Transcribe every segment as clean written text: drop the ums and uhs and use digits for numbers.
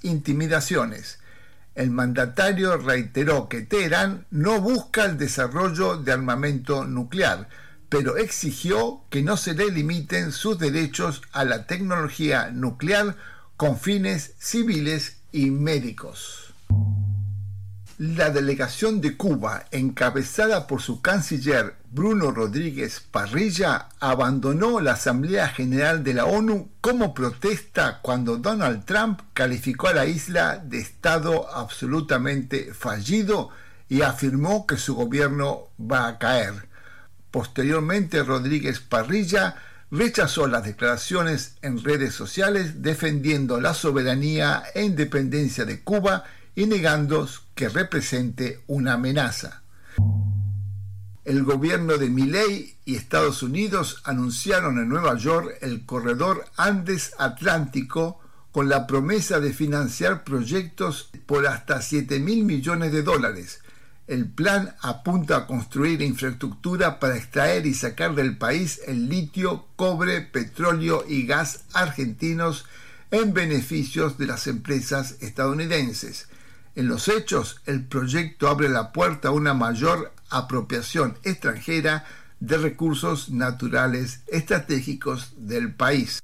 intimidaciones. El mandatario reiteró que Teherán no busca el desarrollo de armamento nuclear, pero exigió que no se le limiten sus derechos a la tecnología nuclear con fines civiles y médicos. La delegación de Cuba, encabezada por su canciller Bruno Rodríguez Parrilla, abandonó la Asamblea General de la ONU como protesta cuando Donald Trump calificó a la isla de Estado absolutamente fallido y afirmó que su gobierno va a caer. Posteriormente, Rodríguez Parrilla rechazó las declaraciones en redes sociales defendiendo la soberanía e independencia de Cuba y negando que represente una amenaza. El gobierno de Milei y Estados Unidos anunciaron en Nueva York el corredor Andes-Atlántico con la promesa de financiar proyectos por hasta $7.000 millones. El plan apunta a construir infraestructura para extraer y sacar del país el litio, cobre, petróleo y gas argentinos en beneficios de las empresas estadounidenses. En los hechos, el proyecto abre la puerta a una mayor apropiación extranjera de recursos naturales estratégicos del país.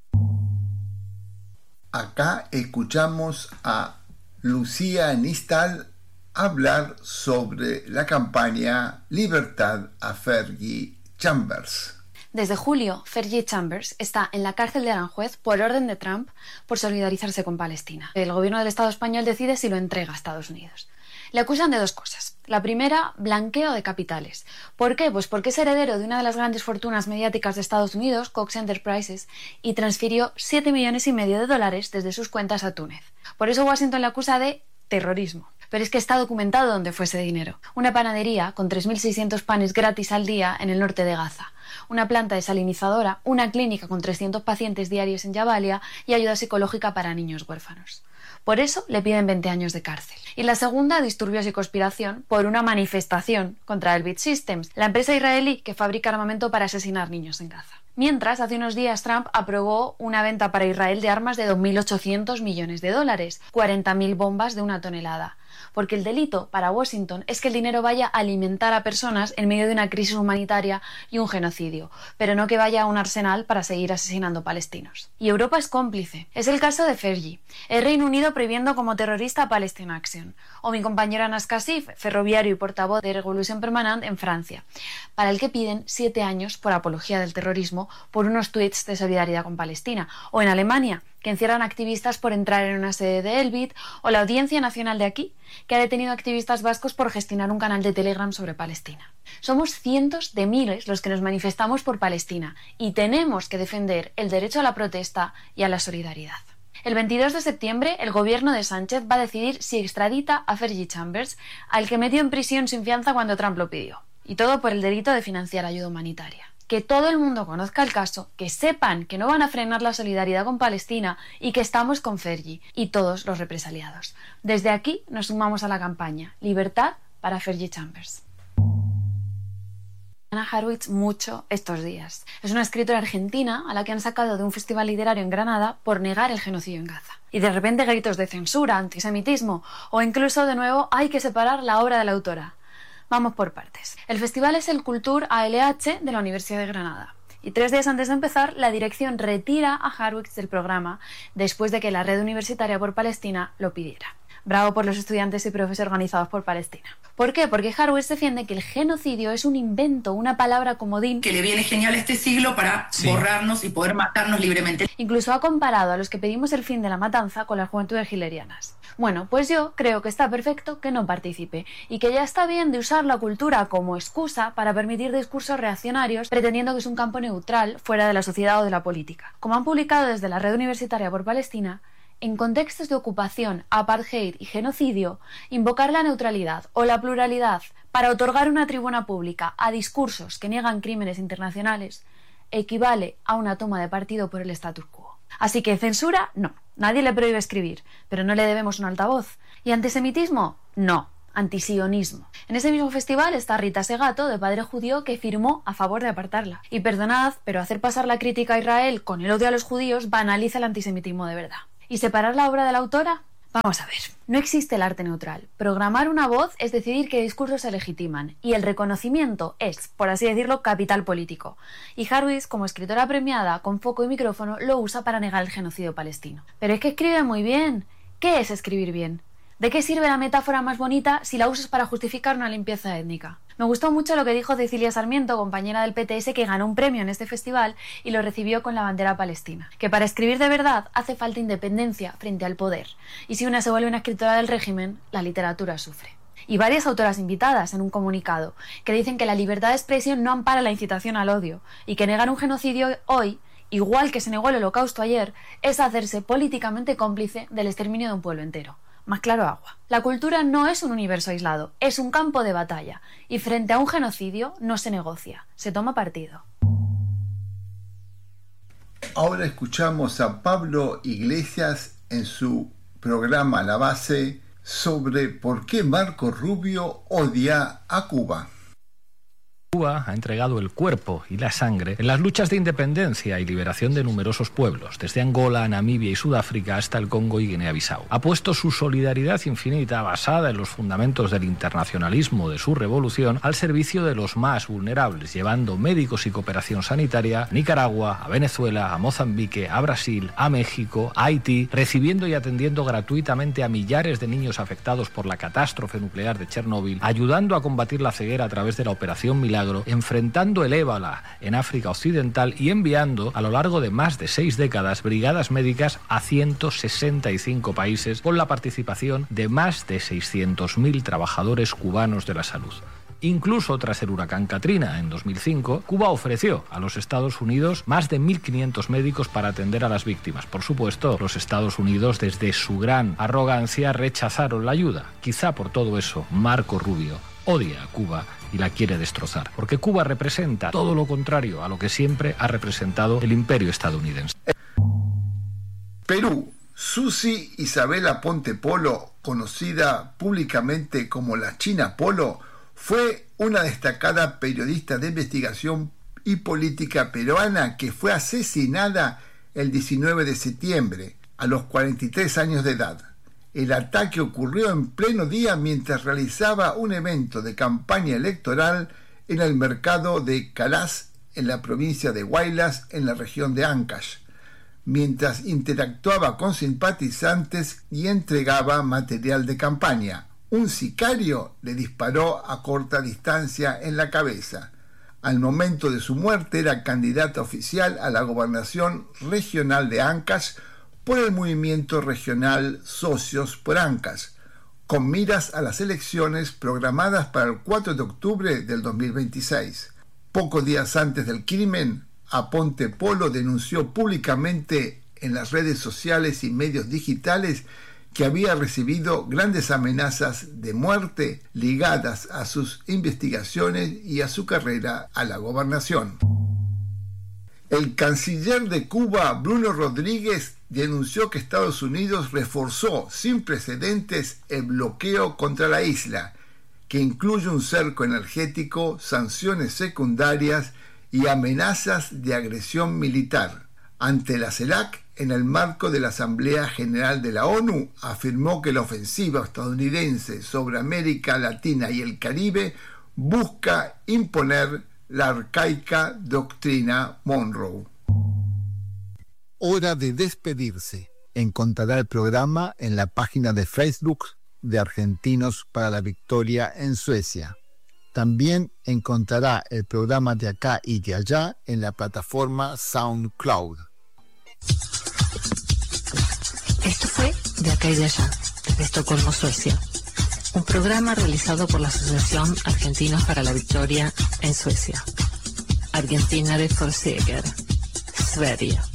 Acá escuchamos a Lucía Nistal hablar sobre la campaña Libertad a Fergie Chambers. Desde julio, Fergie Chambers está en la cárcel de Aranjuez por orden de Trump por solidarizarse con Palestina. El gobierno del Estado español decide si lo entrega a Estados Unidos. Le acusan de dos cosas. La primera, blanqueo de capitales. ¿Por qué? Pues porque es heredero de una de las grandes fortunas mediáticas de Estados Unidos, Cox Enterprises, y transfirió $7,5 millones desde sus cuentas a Túnez. Por eso Washington le acusa de terrorismo. Pero es que está documentado dónde fue ese dinero. Una panadería con 3.600 panes gratis al día en el norte de Gaza. Una planta desalinizadora, una clínica con 300 pacientes diarios en Jabalia y ayuda psicológica para niños huérfanos. Por eso le piden 20 años de cárcel. Y la segunda, disturbios y conspiración por una manifestación contra Elbit Systems, la empresa israelí que fabrica armamento para asesinar niños en Gaza. Mientras, hace unos días Trump aprobó una venta para Israel de armas de $2.800 millones, 40.000 bombas de 1 tonelada. Porque el delito para Washington es que el dinero vaya a alimentar a personas en medio de una crisis humanitaria y un genocidio, pero no que vaya a un arsenal para seguir asesinando palestinos. Y Europa es cómplice. Es el caso de Fergie, el Reino Unido prohibiendo como terrorista a Palestine Action, o mi compañero Anas Kassif, ferroviario y portavoz de Revolution Permanente en Francia, para el que piden 7 años por apología del terrorismo por unos tuits de solidaridad con Palestina, o en Alemania, que encierran activistas por entrar en una sede de Elbit, o la Audiencia Nacional de aquí, que ha detenido activistas vascos por gestionar un canal de Telegram sobre Palestina. Somos cientos de miles los que nos manifestamos por Palestina y tenemos que defender el derecho a la protesta y a la solidaridad. El 22 de septiembre, el gobierno de Sánchez va a decidir si extradita a Fergie Chambers, al que metió en prisión sin fianza cuando Trump lo pidió. Y todo por el delito de financiar ayuda humanitaria. Que todo el mundo conozca el caso, que sepan que no van a frenar la solidaridad con Palestina y que estamos con Fergie y todos los represaliados. Desde aquí nos sumamos a la campaña Libertad para Fergie Chambers. Ana Harwitz mucho estos días. Es una escritora argentina a la que han sacado de un festival literario en Granada por negar el genocidio en Gaza. Y de repente gritos de censura, antisemitismo o incluso de nuevo hay que separar la obra de la autora. Vamos por partes. El festival es el Culture ALH de la Universidad de Granada. Y 3 días antes de empezar, la dirección retira a Harwitz del programa después de que la Red Universitaria por Palestina lo pidiera. Bravo por los estudiantes y profes organizados por Palestina. ¿Por qué? Porque Harwitz defiende que el genocidio es un invento, una palabra comodín que le viene genial a este siglo para borrarnos y poder matarnos libremente. Incluso ha comparado a los que pedimos el fin de la matanza con las juventudes hitlerianas. Bueno, pues yo creo que está perfecto que no participe y que ya está bien de usar la cultura como excusa para permitir discursos reaccionarios pretendiendo que es un campo neutral fuera de la sociedad o de la política. Como han publicado desde la Red Universitaria por Palestina, en contextos de ocupación, apartheid y genocidio, invocar la neutralidad o la pluralidad para otorgar una tribuna pública a discursos que niegan crímenes internacionales equivale a una toma de partido por el status quo. Así que censura, no. Nadie le prohíbe escribir, pero no le debemos un altavoz. ¿Y antisemitismo? No. Antisionismo. En ese mismo festival está Rita Segato, de padre judío, que firmó a favor de apartarla. Y perdonad, pero hacer pasar la crítica a Israel con el odio a los judíos banaliza el antisemitismo de verdad. ¿Y separar la obra de la autora? Vamos a ver, no existe el arte neutral. Programar una voz es decidir qué discursos se legitiman, y el reconocimiento es, por así decirlo, capital político. Y Jarvis, como escritora premiada, con foco y micrófono, lo usa para negar el genocidio palestino. Pero es que escribe muy bien. ¿Qué es escribir bien? ¿De qué sirve la metáfora más bonita si la usas para justificar una limpieza étnica? Me gustó mucho lo que dijo Cecilia Sarmiento, compañera del PTS, que ganó un premio en este festival y lo recibió con la bandera palestina. Que para escribir de verdad hace falta independencia frente al poder. Y si una se vuelve una escritora del régimen, la literatura sufre. Y varias autoras invitadas en un comunicado que dicen que la libertad de expresión no ampara la incitación al odio y que negar un genocidio hoy, igual que se negó el Holocausto ayer, es hacerse políticamente cómplice del exterminio de un pueblo entero. Más claro agua. La cultura no es un universo aislado, es un campo de batalla, y frente a un genocidio no se negocia, se toma partido. Ahora escuchamos a Pablo Iglesias en su programa La Base sobre por qué Marco Rubio odia a Cuba. Cuba ha entregado el cuerpo y la sangre en las luchas de independencia y liberación de numerosos pueblos, desde Angola, Namibia y Sudáfrica hasta el Congo y Guinea-Bissau. Ha puesto su solidaridad infinita, basada en los fundamentos del internacionalismo de su revolución, al servicio de los más vulnerables, llevando médicos y cooperación sanitaria a Nicaragua, a Venezuela, a Mozambique, a Brasil, a México, a Haití, recibiendo y atendiendo gratuitamente a millares de niños afectados por la catástrofe nuclear de Chernóbil, ayudando a combatir la ceguera a través de la Operación Milagro, enfrentando el ébola en África Occidental y enviando a lo largo de más de 6 décadas brigadas médicas a 165 países con la participación de más de 600.000 trabajadores cubanos de la salud. Incluso tras el huracán Katrina en 2005, Cuba ofreció a los Estados Unidos más de 1.500 médicos para atender a las víctimas. Por supuesto, los Estados Unidos, desde su gran arrogancia, rechazaron la ayuda. Quizá por todo eso, Marco Rubio odia a Cuba y la quiere destrozar, porque Cuba representa todo lo contrario a lo que siempre ha representado el imperio estadounidense. Perú. Susi Isabela Ponte Polo, conocida públicamente como la China Polo, fue una destacada periodista de investigación y política peruana que fue asesinada el 19 de septiembre, a los 43 años de edad. El ataque ocurrió en pleno día mientras realizaba un evento de campaña electoral en el mercado de Calas, en la provincia de Huaylas, en la región de Ancash, mientras interactuaba con simpatizantes y entregaba material de campaña. Un sicario le disparó a corta distancia en la cabeza. Al momento de su muerte era candidata oficial a la gobernación regional de Ancash por el movimiento regional Socios por Ancash, con miras a las elecciones programadas para el 4 de octubre del 2026. Pocos días antes del crimen, Ponte Polo denunció públicamente en las redes sociales y medios digitales que había recibido grandes amenazas de muerte ligadas a sus investigaciones y a su carrera a la gobernación. El canciller de Cuba, Bruno Rodríguez, denunció que Estados Unidos reforzó sin precedentes el bloqueo contra la isla, que incluye un cerco energético, sanciones secundarias y amenazas de agresión militar. Ante la CELAC, en el marco de la Asamblea General de la ONU, afirmó que la ofensiva estadounidense sobre América Latina y el Caribe busca imponer la arcaica doctrina Monroe. Hora de despedirse. Encontrará el programa en la página de Facebook de Argentinos para la Victoria en Suecia. También encontrará el programa de acá y de allá en la plataforma SoundCloud. Esto fue De acá y de allá, desde Estocolmo, Suecia. Un programa realizado por la Asociación Argentinos para la Victoria en Suecia. Argentina de Forseger, Sverige.